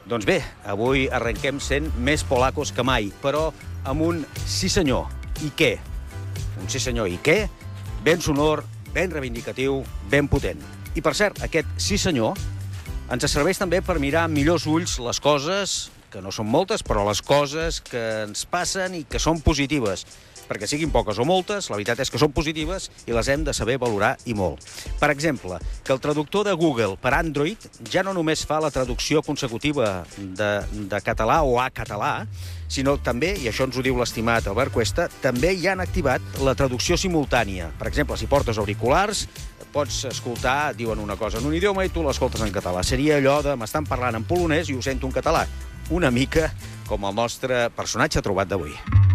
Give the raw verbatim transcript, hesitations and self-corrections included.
Doncs bé, avui arrenquem sent més polacos que mai, però amb un sí senyor, i què? Un sí senyor, i què? Ben sonor, ben reivindicatiu, ben potent. I per cert, aquest sí senyor ens serveix també per mirar amb millors ulls les coses, que no són moltes, però les coses que ens passen i que són positives. Perquè siguin poques o moltes, la veritat és que són positives i les hem de saber valorar i molt. Per exemple, que el traductor de Google per Android ja no només fa la traducció consecutiva de, de català o a català, sinó també, i això ens ho diu l'estimat Albert Cuesta, també hi han activat la traducció simultània. Per exemple, si portes auriculars, pots escoltar, diuen una cosa en un idioma i tu l'escoltes en català. Seria allò de m'estan parlant en polonès i ho sento en català. Una mica com el nostre personatge trobat d'avui.